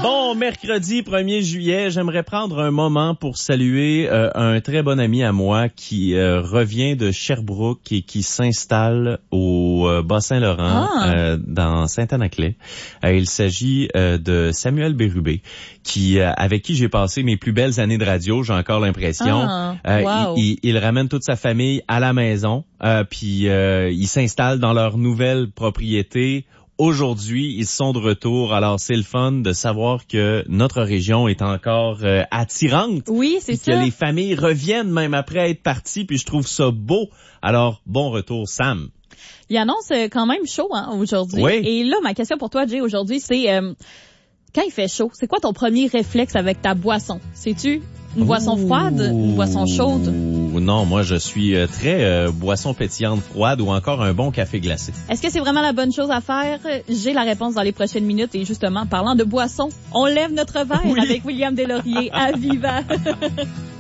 Bon mercredi 1er juillet, j'aimerais prendre un moment pour saluer un très bon ami à moi qui revient de Sherbrooke et qui s'installe au Bas-Saint-Laurent, dans Saint-Anaclet. Il s'agit de Samuel Bérubé, avec qui j'ai passé mes plus belles années de radio, j'ai encore l'impression. Wow. Il ramène toute sa famille à la maison, puis il s'installe dans leur nouvelle propriété. Aujourd'hui, ils sont de retour. Alors, c'est le fun de savoir que notre région est encore attirante. Oui, c'est ça. Que les familles reviennent même après être parties, puis je trouve ça beau. Alors, bon retour, Sam. Il annonce quand même chaud aujourd'hui. Oui. Et là, ma question pour toi, Jay, aujourd'hui, c'est quand il fait chaud, c'est quoi ton premier réflexe avec ta boisson? C'est-tu une boisson froide, une boisson chaude? Non, moi, je suis très boisson pétillante froide ou encore un bon café glacé. Est-ce que c'est vraiment la bonne chose à faire? J'ai la réponse dans les prochaines minutes. Et justement, parlant de boisson, on lève notre verre avec William Deslauriers à Viva.